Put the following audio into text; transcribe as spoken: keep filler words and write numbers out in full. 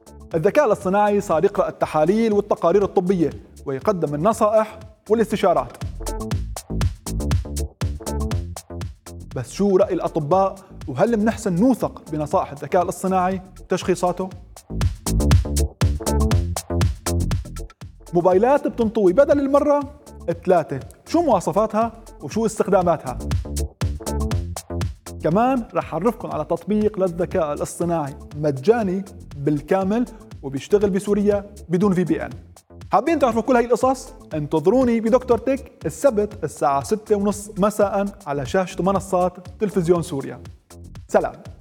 الذكاء الاصطناعي صار يقرأ التحاليل والتقارير الطبية ويقدم النصائح والاستشارات. بس شو رأي الأطباء؟ وهل بنحسن نوثق بنصائح الذكاء الاصطناعي وتشخيصاته؟ موبايلات بتنطوي بدل المرة ثلاثة، شو مواصفاتها وشو استخداماتها؟ كمان رح أعرفكم على تطبيق للذكاء الاصطناعي مجاني بالكامل وبيشتغل بسوريا بدون في بي إن. حابين تعرفوا كل هاي القصص؟ انتظروني بدكتور تك السبت الساعة ستة ونص مساء على شاشة منصات تلفزيون سوريا. سلام.